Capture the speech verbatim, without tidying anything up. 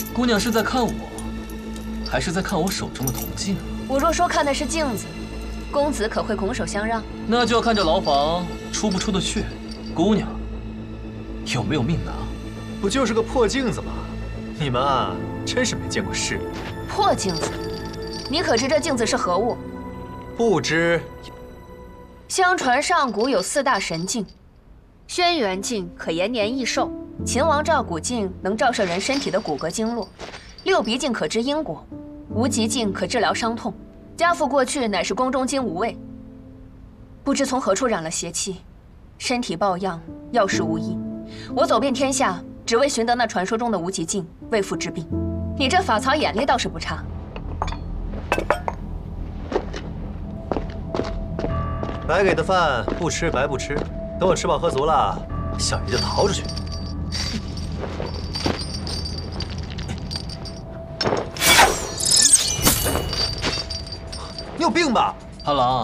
姑娘是在看我，还是在看我手中的铜镜？ 我若说看的是镜子，公子可会拱手相让？ 那就要看这牢房出不出得去，姑娘有没有命拿？ 不就是个破镜子吗？你们啊，真是没见过世面。 破镜子，你可知这镜子是何物？ 不知。 相传上古有四大神镜，轩辕镜可延年益寿，秦王照骨镜能照射人身体的骨骼经络，六鼻镜可知因果，无极镜可治疗伤痛。家父过去乃是宫中金吾卫，不知从何处染了邪气，身体抱恙，药石无医。我走遍天下，只为寻得那传说中的无极镜，为父治病。你这法曹眼力倒是不差。 白给的饭不吃白不吃，等我吃饱喝足了，小爷就逃出去。你有病吧， 阿郎？